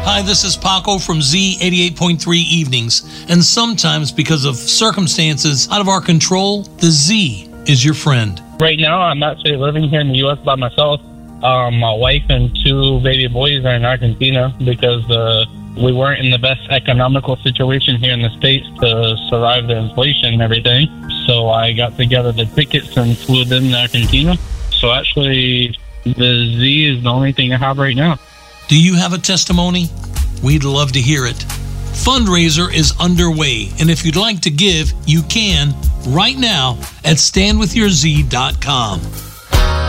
Hi, this is Paco from Z 88.3 Evenings, and sometimes because of circumstances out of our control, the Z is your friend. Right now, I'm actually living here in the U.S. by myself. My wife and 2 baby boys are in Argentina because we weren't in the best economical situation here in the States to survive the inflation and everything. So I got together the tickets and flew them to Argentina. So actually, the Z is the only thing I have right now. Do you have a testimony? We'd love to hear it. Fundraiser is underway, and if you'd like to give, you can right now at standwithyourz.com.